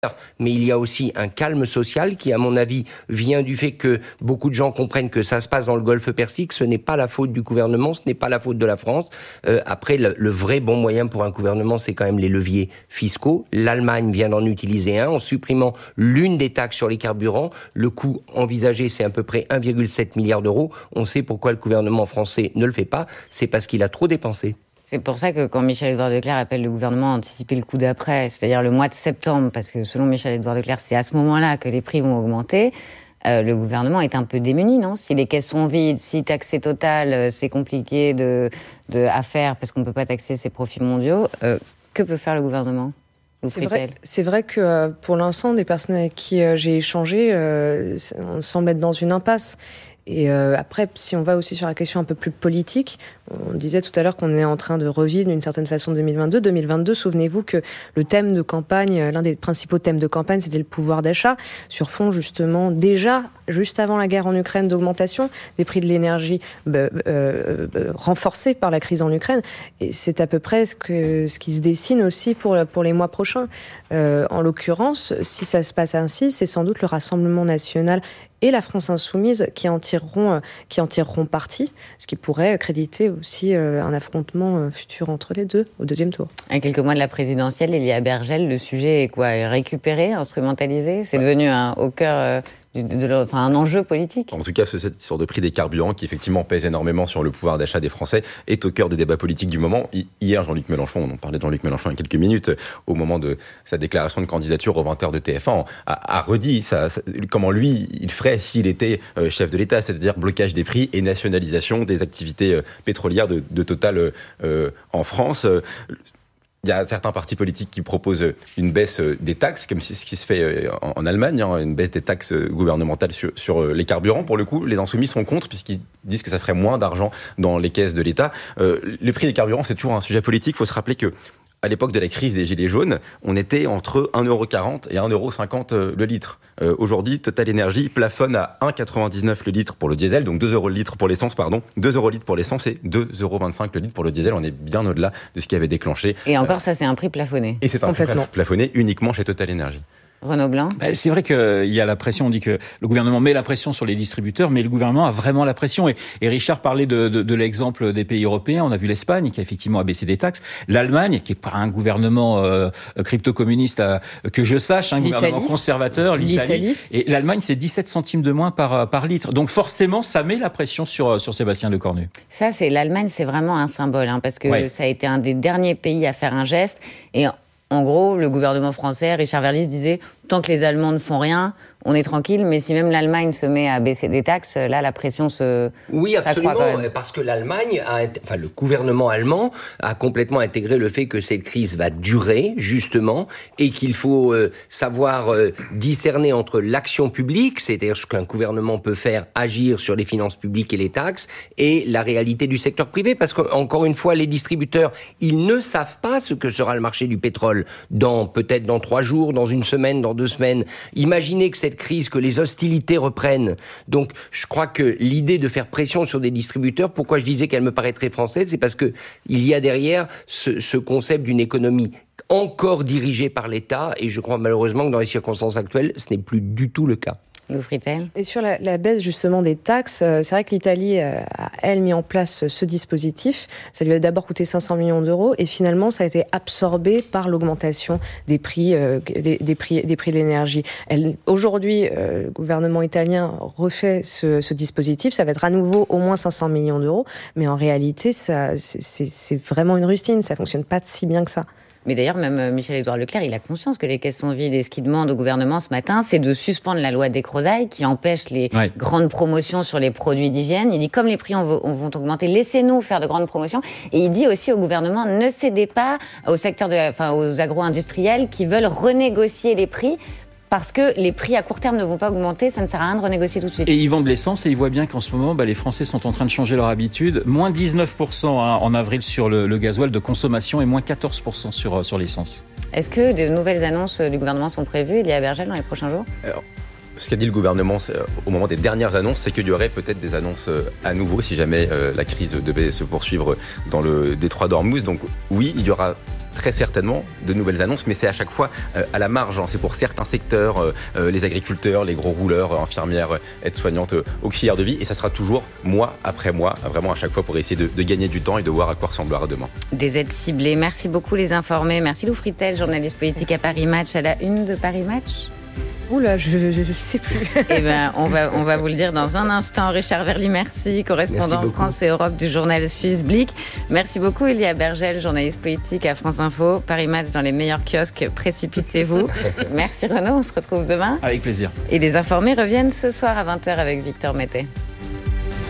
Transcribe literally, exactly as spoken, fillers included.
Mais il y a aussi un calme social qui, à mon avis, vient du fait que beaucoup de gens comprennent que ça se passe dans le Golfe Persique. Ce n'est pas la faute du gouvernement, ce n'est pas la faute de la France. Euh, après, le, le vrai bon moyen pour un gouvernement, c'est quand même les leviers fiscaux. L'Allemagne vient d'en utiliser un en supprimant l'une des taxes sur les carburants. Le coût envisagé, c'est à peu près un virgule sept milliard d'euros. On sait pourquoi le gouvernement français ne le fait pas. C'est parce qu'il a trop dépensé. C'est pour ça que quand Michel-Édouard Leclerc appelle le gouvernement à anticiper le coup d'après, c'est-à-dire le mois de septembre, parce que selon Michel-Édouard Leclerc, c'est à ce moment-là que les prix vont augmenter, euh, le gouvernement est un peu démuni, non ? Si les caisses sont vides, si taxer Total, euh, c'est compliqué de, de, à faire parce qu'on ne peut pas taxer ses profits mondiaux, euh, que peut faire le gouvernement ? C'est vrai, c'est vrai que euh, pour l'instant, des personnes avec qui euh, j'ai échangé, euh, on semble être dans une impasse. Et euh, après, si on va aussi sur la question un peu plus politique, on disait tout à l'heure qu'on est en train de revivre d'une certaine façon deux mille vingt-deux. deux mille vingt-deux, souvenez-vous que le thème de campagne, l'un des principaux thèmes de campagne, c'était le pouvoir d'achat, sur fond justement déjà, juste avant la guerre en Ukraine, d'augmentation des prix de l'énergie bah, euh, euh, renforcés par la crise en Ukraine. Et c'est à peu près ce, que, ce qui se dessine aussi pour, pour les mois prochains. Euh, en l'occurrence, si ça se passe ainsi, c'est sans doute le Rassemblement national et la France insoumise qui en tireront, qui en tireront parti, ce qui pourrait créditer aussi un affrontement futur entre les deux au deuxième tour. À quelques mois de la présidentielle, Elia Bergel, le sujet est quoi ? Récupéré, instrumentalisé ? C'est devenu un, au cœur... De, de, de, enfin, un enjeu politique. En tout cas, cette histoire de prix des carburants qui effectivement pèse énormément sur le pouvoir d'achat des Français est au cœur des débats politiques du moment. Hier, Jean-Luc Mélenchon, on en parlait de Jean-Luc Mélenchon il y a quelques minutes, au moment de sa déclaration de candidature aux vingt heures de T F un, a, a redit ça, ça, comment lui, il ferait s'il était euh, chef de l'État, c'est-à-dire blocage des prix et nationalisation des activités euh, pétrolières de, de Total euh, en France. Il y a certains partis politiques qui proposent une baisse des taxes, comme c'est ce qui se fait en Allemagne, hein, une baisse des taxes gouvernementales sur, sur les carburants. Pour le coup, les insoumis sont contre, puisqu'ils disent que ça ferait moins d'argent dans les caisses de l'État. Euh, les prix des carburants, c'est toujours un sujet politique. Il faut se rappeler que à l'époque de la crise des Gilets jaunes, on était entre un euro quarante et un euro cinquante le litre. Euh, aujourd'hui, Total Énergie plafonne à un euro quatre-vingt-dix-neuf le litre pour le diesel, donc deux euros le litre pour l'essence, pardon, deux euros le litre pour l'essence et deux euros vingt-cinq le litre pour le diesel. On est bien au-delà de ce qui avait déclenché. Et encore, euh, ça, c'est un prix plafonné. Et c'est un prix plafonné uniquement chez Total Énergie. Renaud Blanc. Ben, c'est vrai qu'il y a la pression, on dit que le gouvernement met la pression sur les distributeurs, mais le gouvernement a vraiment la pression. Et, et Richard parlait de, de, de l'exemple des pays européens. On a vu l'Espagne qui a effectivement abaissé des taxes. L'Allemagne, qui est pas un gouvernement euh, crypto-communiste euh, que je sache, un L'Italie. gouvernement conservateur, l'Italie. L'Italie. Et l'Allemagne, c'est dix-sept centimes de moins par, par litre. Donc forcément, ça met la pression sur, sur Sébastien Lecornu. Ça, c'est l'Allemagne, c'est vraiment un symbole, hein, parce que ouais. ça a été un des derniers pays à faire un geste. Et en gros, le gouvernement français, Richard Verlis, disait « tant que les Allemands ne font rien, on est tranquille », mais si même l'Allemagne se met à baisser des taxes, là, la pression se... Oui, absolument, quand même. Parce que l'Allemagne, a, enfin le gouvernement allemand a complètement intégré le fait que cette crise va durer, justement, et qu'il faut euh, savoir euh, discerner entre l'action publique, c'est-à-dire ce qu'un gouvernement peut faire, agir sur les finances publiques et les taxes, et la réalité du secteur privé, parce qu'encore une fois, les distributeurs, ils ne savent pas ce que sera le marché du pétrole dans peut-être dans trois jours, dans une semaine, dans deux semaines. Imaginez que cette crise, que les hostilités reprennent. Donc, je crois que l'idée de faire pression sur des distributeurs, pourquoi je disais qu'elle me paraît très française, c'est parce que il y a derrière ce, ce concept d'une économie encore dirigée par l'État, et je crois malheureusement que dans les circonstances actuelles, ce n'est plus du tout le cas. Et sur la, la baisse justement des taxes, euh, c'est vrai que l'Italie euh, a, elle, mis en place ce dispositif. Ça lui a d'abord coûté cinq cents millions d'euros et finalement, ça a été absorbé par l'augmentation des prix, euh, des, des prix, des prix de l'énergie. Elle, aujourd'hui, euh, le gouvernement italien refait ce, ce dispositif. Ça va être à nouveau au moins cinq cents millions d'euros. Mais en réalité, ça, c'est, c'est, c'est vraiment une rustine. Ça fonctionne pas si bien que ça. Mais d'ailleurs, même Michel-Édouard Leclerc, il a conscience que les caisses sont vides. Et ce qu'il demande au gouvernement ce matin, c'est de suspendre la loi Descrozaille qui empêche les ouais. grandes promotions sur les produits d'hygiène. Il dit, comme les prix vont augmenter, laissez-nous faire de grandes promotions. Et il dit aussi au gouvernement, ne cédez pas au secteur de, enfin, aux agro-industriels qui veulent renégocier les prix. Parce que les prix à court terme ne vont pas augmenter, ça ne sert à rien de renégocier tout de suite. Et ils vendent de l'essence et ils voient bien qu'en ce moment, bah, les Français sont en train de changer leur habitude. Moins dix-neuf pour cent hein, en avril sur le, le gasoil de consommation et moins quatorze pour cent sur, sur l'essence. Est-ce que de nouvelles annonces du gouvernement sont prévues, Elia Bergel, dans les prochains jours ? Alors, ce qu'a dit le gouvernement au moment des dernières annonces, c'est qu'il y aurait peut-être des annonces à nouveau si jamais euh, la crise devait se poursuivre dans le détroit d'Ormuz. Donc oui, il y aura très certainement de nouvelles annonces, mais c'est à chaque fois euh, à la marge. Hein. C'est pour certains secteurs, euh, euh, les agriculteurs, les gros rouleurs, euh, infirmières, euh, aides-soignantes, euh, auxiliaires de vie, et ça sera toujours mois après mois, vraiment à chaque fois pour essayer de, de gagner du temps et de voir à quoi ressemblera demain. Des aides ciblées. Merci beaucoup les informés. Merci Lou Fritel, journaliste politique Merci. à Paris Match, à la une de Paris Match. Oula, je ne sais plus. Eh ben, on va, on va vous le dire dans un instant. Richard Verly, merci, correspondant merci France et Europe du journal suisse Blick. Merci beaucoup, Elia Bergel, journaliste politique à France Info. Paris Match dans les meilleurs kiosques, précipitez-vous. Merci Renaud, on se retrouve demain. Avec plaisir. Et les informés reviennent ce soir à vingt heures avec Victor Mété.